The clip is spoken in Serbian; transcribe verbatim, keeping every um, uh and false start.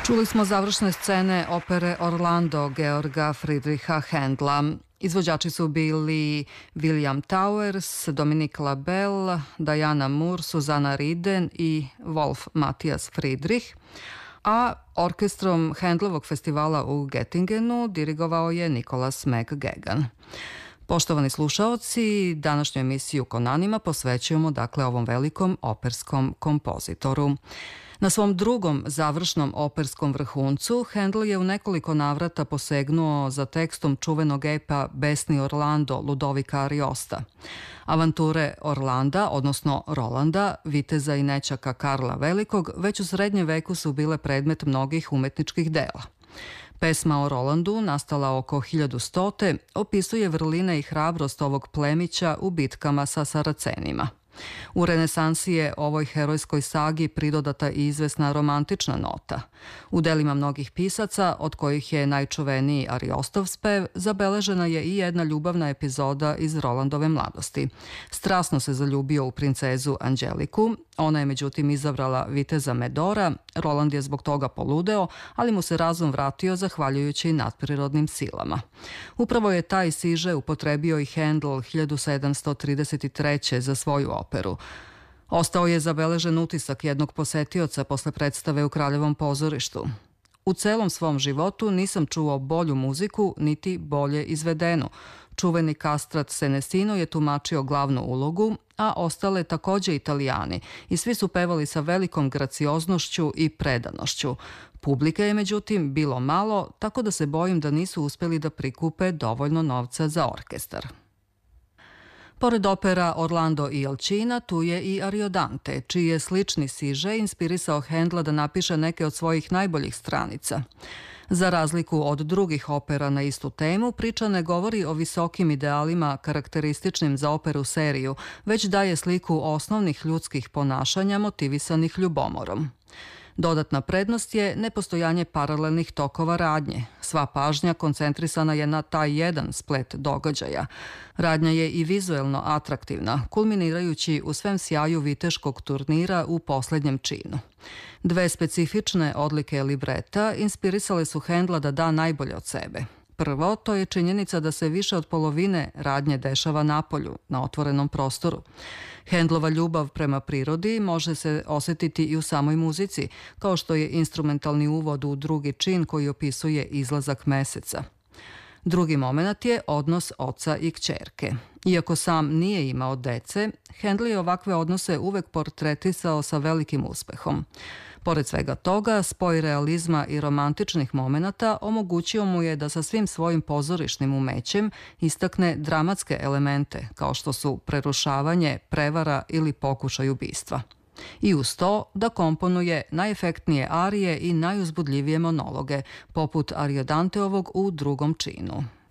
Čuli smo završne scene opere Orlando Georga Friedricha Händla. Izvođači su bili William Towers, Dominique Labelle, Diana Moore, Susanna Riden i Wolf Matthias Friedrich, a orkestrom Händlovog festivala u Göttingenu dirigovao je Nicholas McGagan. Poštovani slušaoci, današnju emisiju Konanima posvećujemo dakle ovom velikom operskom kompozitoru. Na svom drugom završnom operskom vrhuncu Händel je u nekoliko navrata posegnuo za tekstom čuvenog epa Besni Orlando Ludovika Ariosta. Avanture Orlanda, odnosno Rolanda, viteza i nećaka Karla Velikog, već u srednjem veku su bile predmet mnogih umetničkih dela. Pesma o Rolandu, nastala oko hiljadu stote, opisuje vrline i hrabrost ovog plemića u bitkama sa Saracenima. U renesansi je ovoj herojskoj sagi pridodata i izvesna romantična nota. U delima mnogih pisaca, od kojih je najčuveniji Ariostov spev, zabeležena je i jedna ljubavna epizoda iz Rolandove mladosti. Strasno se zaljubio u princezu Anđeliku, ona je međutim izabrala viteza Medora, Roland je zbog toga poludeo, ali mu se razum vratio zahvaljujući nadprirodnim silama. Upravo je taj siže upotrebio i Händel hiljadu sedamsto trideset treće. za svoju operu. Ostao je zabeležen utisak jednog posetioca posle predstave u Kraljevom pozorištu. U celom svom životu nisam čuo bolju muziku, niti bolje izvedenu. Čuveni kastrat Senesino je tumačio glavnu ulogu, a ostale takođe Italijani, i svi su pevali sa velikom gracioznošću i predanošću. Publike je međutim bilo malo, tako da se bojim da nisu uspeli da prikupe dovoljno novca za orkestar. Pored opera Orlando i Alcina, tu je i Ariodante, čiji je slični siže inspirisao Händla da napiše neke od svojih najboljih stranica. Za razliku od drugih opera na istu temu, priča ne govori o visokim idealima karakterističnim za operu seriju, već daje sliku osnovnih ljudskih ponašanja motivisanih ljubomorom. Dodatna prednost je nepostojanje paralelnih tokova radnje. Sva pažnja koncentrisana je na taj jedan splet događaja. Radnja je i vizuelno atraktivna, kulminirajući u svem sjaju viteškog turnira u poslednjem činu. Dve specifične odlike libreta inspirisale su Händla da da najbolje od sebe. Prvo, to je činjenica da se više od polovine radnje dešava napolju, na otvorenom prostoru. Händlova ljubav prema prirodi može se osetiti i u samoj muzici, kao što je instrumentalni uvod u drugi čin koji opisuje izlazak meseca. Drugi moment je odnos oca i kćerke. Iako sam nije imao dece, Händel je ovakve odnose uvek portretisao sa velikim uspehom. Pored svega toga, spoj realizma i romantičnih momenata omogućio mu je da sa svim svojim pozorišnim umećem istakne dramatske elemente, kao što su prerušavanje, prevara ili pokušaj ubistva. I uz to da komponuje najefektnije arije i najuzbudljivije monologe, poput Ariodanteovog u drugom činu.